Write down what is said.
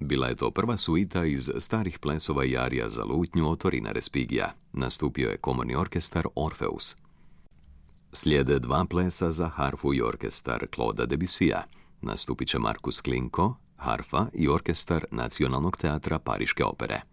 Bila je to prva suita iz starih plesova i arija za lutnju od Torina Respigija. Nastupio je komorni orkestar Orfeus. Slijede dva plesa za harfu i orkestar Claude'a Debussya. Nastupit će Markus Klinko, harfa i orkestar Nacionalnog teatra Pariške opere.